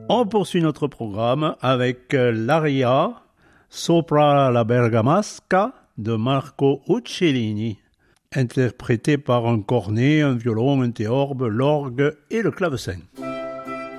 On poursuit notre programme avec l'aria Sopra la Bergamasca de Marco Uccellini, interprété par un cornet, un violon, un théorbe, l'orgue et le clavecin.